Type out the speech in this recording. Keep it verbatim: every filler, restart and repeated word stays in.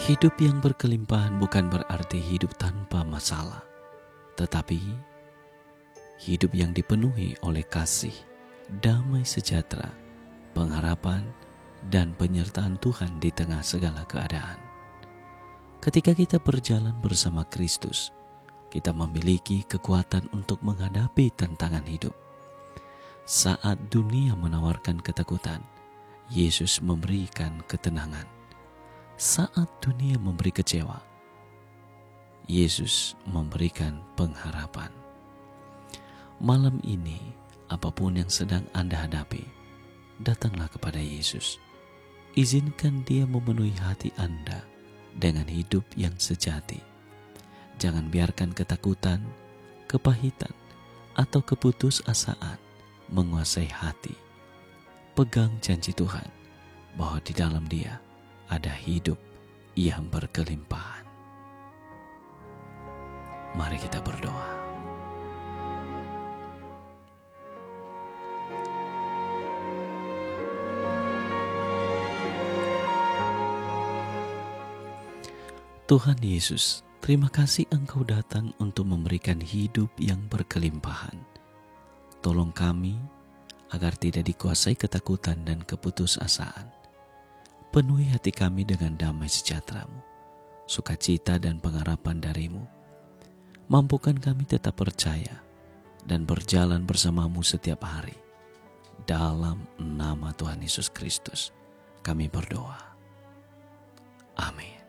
Hidup yang berkelimpahan bukan berarti hidup tanpa masalah, tetapi hidup yang dipenuhi oleh kasih, damai sejahtera, pengharapan, dan penyertaan Tuhan di tengah segala keadaan. Ketika kita berjalan bersama Kristus, kita memiliki kekuatan untuk menghadapi tantangan hidup. Saat dunia menawarkan ketakutan, Yesus memberikan ketenangan. Saat dunia memberi kecewa, Yesus memberikan pengharapan. Malam ini, apapun yang sedang Anda hadapi, datanglah kepada Yesus. Izinkan Dia memenuhi hati Anda dengan hidup yang sejati. Jangan biarkan ketakutan, kepahitan, atau keputusasaan menguasai hati. Pegang janji Tuhan bahwa di dalam Dia ada hidup yang berkelimpahan. Mari kita berdoa. Tuhan Yesus, terima kasih Engkau datang untuk memberikan hidup yang berkelimpahan. Tolong kami agar tidak dikuasai ketakutan dan keputusasaan. Penuhi hati kami dengan damai sejahtera-Mu, sukacita dan pengharapan dari-Mu. Mampukan kami tetap percaya dan berjalan bersama-Mu setiap hari. Dalam nama Tuhan Yesus Kristus, kami berdoa. Amin.